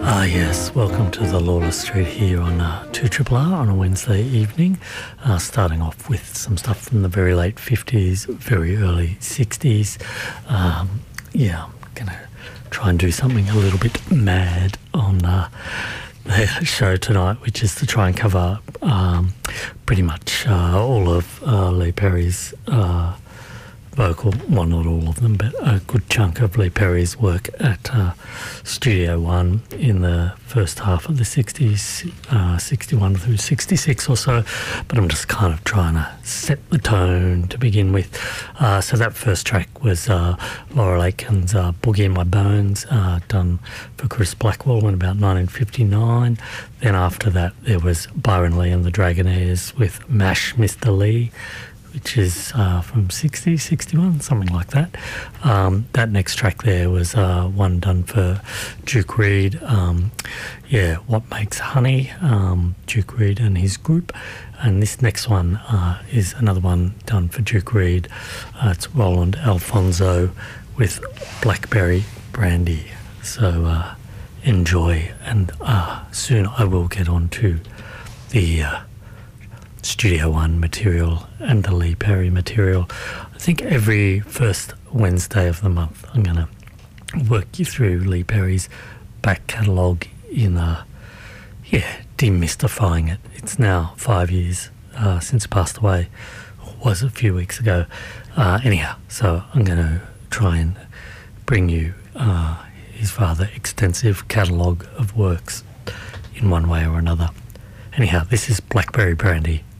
Yes, welcome to the Lawless Street here on 2RRR on a Wednesday evening, starting off with some stuff from the very late 50s, very early 60s. I'm going to try and do something a little bit mad on the show tonight, which is to try and cover pretty much all of Lee Perry's vocal, well, not all of them, but a good chunk of Lee Perry's work at Studio One in the first half of the 60s, 61 through 66 or so. But I'm just kind of trying to set the tone to begin with. So that first track was Laura Lakin's Boogie in My Bones, done for Chris Blackwell in about 1959. Then after that, there was Byron Lee and the Dragonaires with Mash Mr. Lee, which is from 60, 61, something like that. That next track there was one done for Duke Reid. What Makes Honey, Duke Reid and his group. And this next one is another one done for Duke Reid. It's Roland Alfonso with Blackberry Brandy. So enjoy, and soon I will get on to the Studio One material and the Lee Perry material. I think every first Wednesday of the month I'm going to work you through Lee Perry's back catalogue in demystifying it. It's now 5 years since he passed away, or was a few weeks ago. Anyhow, so I'm going to try and bring you his rather extensive catalogue of works in one way or another. Anyhow, this is Blackberry Brandy.